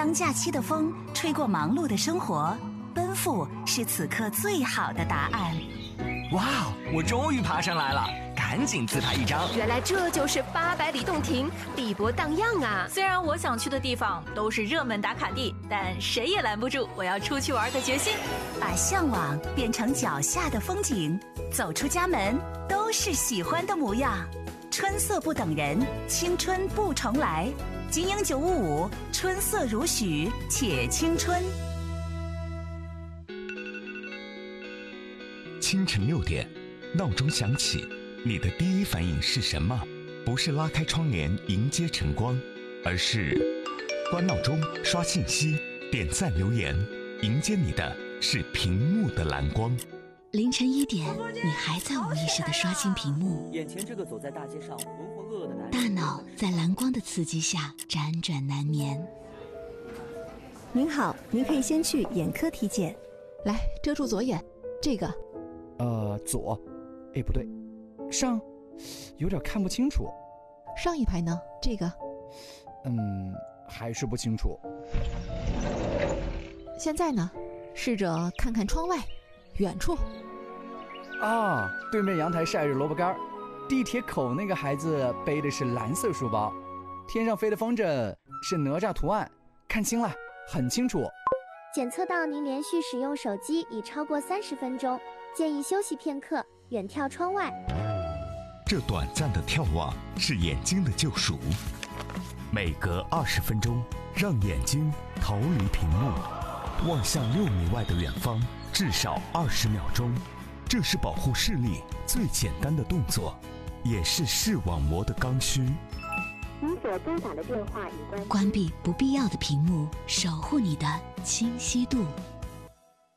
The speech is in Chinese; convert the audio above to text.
当假期的风吹过忙碌的生活，奔赴是此刻最好的答案。 哇哦，我终于爬上来了，赶紧自拍一张。 原来这就是800里洞庭，碧波荡漾啊！ 虽然我想去的地方都是热门打卡地，但谁也拦不住我要出去玩的决心。 把向往变成脚下的风景，走出家门都是喜欢的模样。春色不等人，青春不重来。金鹰955，春色如许，且青春。 清晨6点，闹钟响起，你的第一反应是什么？不是拉开窗帘迎接晨光，而是关闹钟、刷信息、点赞留言，迎接你的是屏幕的蓝光。 凌晨1点，你还在无意识地刷新屏幕， 眼前这个走在大街上浑浑噩噩的男人， 大脑在蓝光的刺激下辗转难眠。 您好，您可以先去眼科体检。 来，遮住左眼，这个。 左，哎，不对，上，有点看不清楚。 上一排呢？这个。 还是不清楚。 现在呢？试着看看窗外，远处。 啊，对面阳台晒着萝卜干，地铁口那个孩子背的是蓝色书包，天上飞的风筝是哪吒图案，看清了，很清楚。 检测到您连续使用手机已超过30分钟，建议休息片刻，远眺窗外。 这短暂的眺望是眼睛的救赎，每隔20分钟，让眼睛逃离屏幕，望向6米外的远方，至少20秒钟。这是保护视力最简单的动作，也是视网膜的刚需。 您所拨打的电话已关机。 关闭不必要的屏幕，守护你的清晰度。